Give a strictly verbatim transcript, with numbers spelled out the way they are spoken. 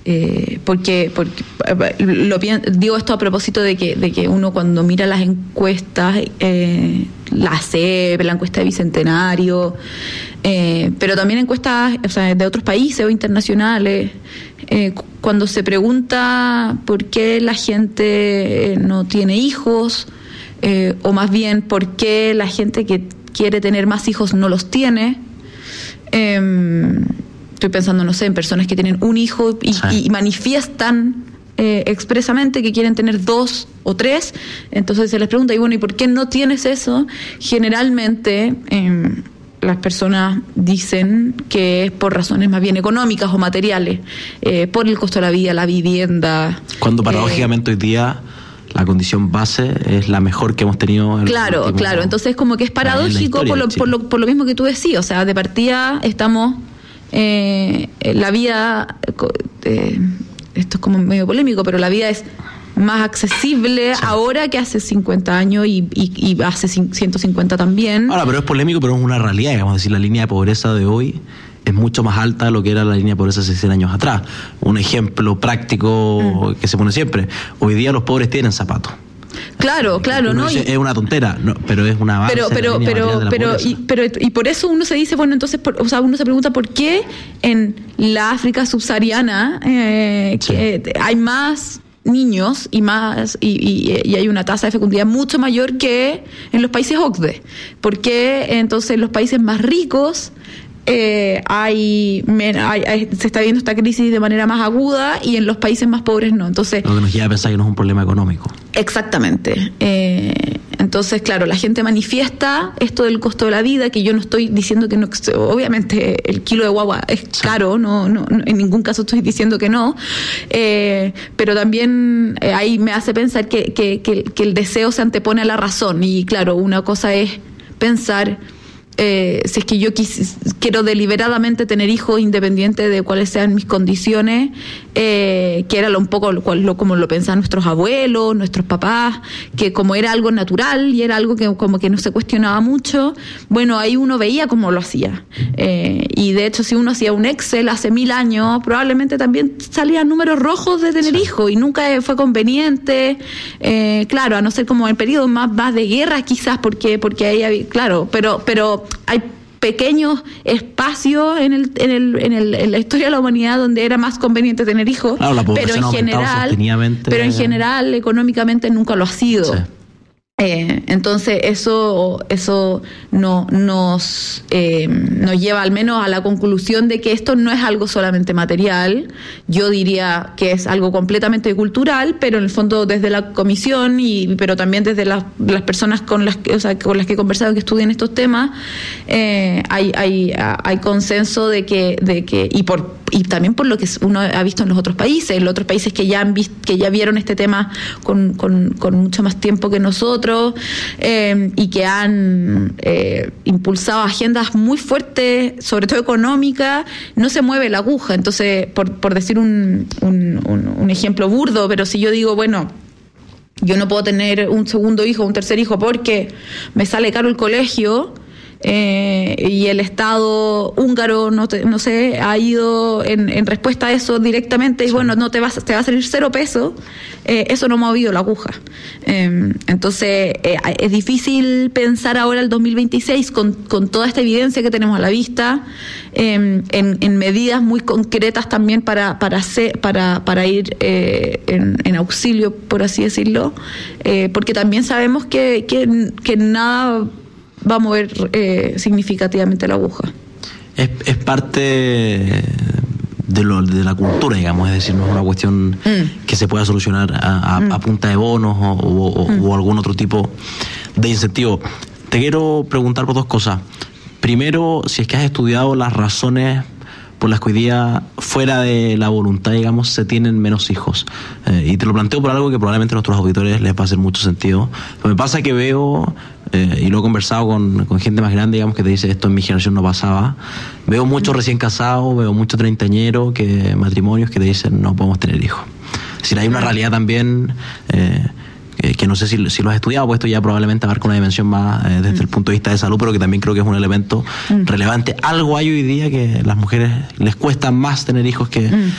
eh, porque, porque lo, digo esto a propósito de que, de que uno cuando mira las encuestas, eh, la C E P, la encuesta de Bicentenario, eh, pero también encuestas, o sea, de otros países o internacionales, eh, cuando se pregunta por qué la gente no tiene hijos, eh, o más bien por qué la gente que quiere tener más hijos no los tiene. Eh, estoy pensando, no sé, en personas que tienen un hijo y, sí. y manifiestan eh, expresamente que quieren tener dos o tres. Entonces se les pregunta, y bueno, ¿y por qué no tienes eso? Generalmente eh, las personas dicen que es por razones más bien económicas o materiales, eh, por el costo de la vida, la vivienda. Cuando paradójicamente eh, hoy día la condición base es la mejor que hemos tenido en claro, último, claro. Entonces como que es paradójico por lo, por, lo, por lo mismo que tú decías. O sea, de partida estamos eh, la vida eh, esto es como medio polémico, pero la vida es más accesible sí. ahora que hace cincuenta años y, y, y hace ciento cincuenta también. Ahora, pero es polémico, pero es una realidad. Digamos, decir, la línea de pobreza de hoy es mucho más alta de lo que era la línea de pobreza hace cien años atrás. Un ejemplo práctico mm. que se pone siempre. Hoy día los pobres tienen zapatos. Claro, claro, ¿no? Dice, y, es una tontera, no, pero es una base. Pero, pero, pero, pero, y, pero, y por eso uno se dice, bueno, entonces, por, o sea, uno se pregunta por qué en la África subsahariana eh, sí. que hay más niños y más y, y, y hay una tasa de fecundidad mucho mayor que en los países O C D E. ¿Por qué entonces en los países más ricos Eh, hay, hay, hay se está viendo esta crisis de manera más aguda y en los países más pobres no? Entonces, lo que nos lleva a pensar que no es un problema económico. Exactamente. Eh, entonces, claro, la gente manifiesta esto del costo de la vida, que yo no estoy diciendo que no, obviamente el kilo de guagua es caro, no, no, no en ningún caso estoy diciendo que no, eh, pero también eh, ahí me hace pensar que, que, que, que el deseo se antepone a la razón. Y claro, una cosa es pensar Eh, si es que yo quis, quiero deliberadamente tener hijos independiente de cuáles sean mis condiciones, eh, que era lo, un poco lo, lo, como lo pensaban nuestros abuelos, nuestros papás, que como era algo natural y era algo que como que no se cuestionaba mucho, bueno, ahí uno veía cómo lo hacía. Eh, y de hecho, si uno hacía un Excel hace mil años, probablemente también salían números rojos de tener sí. hijos y nunca fue conveniente. Eh, claro, a no ser como en periodos más, más de guerra quizás, porque, porque ahí había, claro, pero, pero hay pequeños espacios en el, en el, en el, en la historia de la humanidad donde era más conveniente tener hijos, claro, la pero en general, pero en general económicamente nunca lo ha sido. Sí. Eh, entonces eso eso no, nos eh, nos lleva al menos a la conclusión de que esto no es algo solamente material. Yo diría que es algo completamente cultural, pero en el fondo desde la comisión y pero también desde las, las personas con las que, o sea, con las que he conversado que estudian estos temas, eh, hay hay hay consenso de que de que y por y también por lo que uno ha visto en los otros países, en los otros países que ya han visto, que ya vieron este tema con con, con mucho más tiempo que nosotros. Eh, y que han eh, impulsado agendas muy fuertes, sobre todo económicas, no se mueve la aguja. Entonces, por, por decir un, un, un, un ejemplo burdo, pero si yo digo, bueno, yo no puedo tener un segundo hijo, un tercer hijo porque me sale caro el colegio, Eh, y el Estado húngaro no, te, no sé ha ido en, en respuesta a eso directamente y sí. bueno, no te vas te va a salir cero pesos, eh, eso no ha movido la aguja. Eh, entonces eh, es difícil pensar ahora el dos mil veintiséis con, con toda esta evidencia que tenemos a la vista, eh, en, en medidas muy concretas también para para hacer, para, para ir eh, en, en auxilio, por así decirlo, eh, porque también sabemos que, que, que nada va a mover eh, significativamente la aguja. Es, es parte de, lo, de la cultura, digamos, es decir, no es una cuestión mm. que se pueda solucionar a, a, mm. a punta de bonos o, o, mm. o algún otro tipo de incentivo. Te quiero preguntar por dos cosas. Primero, si es que has estudiado las razones por las que hoy día, fuera de la voluntad, digamos, se tienen menos hijos. Eh, y te lo planteo por algo que probablemente a nuestros auditores les va a hacer mucho sentido. Lo que pasa es que veo, eh, y lo he conversado con, con gente más grande, digamos, que te dice esto en mi generación no pasaba. Veo muchos recién casados, veo muchos treintañeros, que matrimonios que te dicen no podemos tener hijos. Es decir, hay una realidad también... Eh, que no sé si, si lo has estudiado, pues esto ya probablemente abarca una dimensión más eh, desde mm. el punto de vista de salud, pero que también creo que es un elemento mm. relevante. Algo hay hoy día que las mujeres les cuesta más tener hijos que, mm.